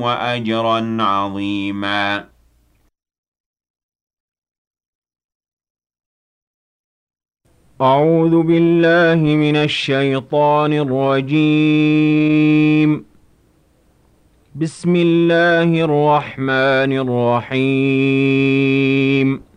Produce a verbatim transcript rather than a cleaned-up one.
وأجرا عظيما. أعوذ بالله من الشيطان الرجيم. بسم الله الرحمن الرحيم.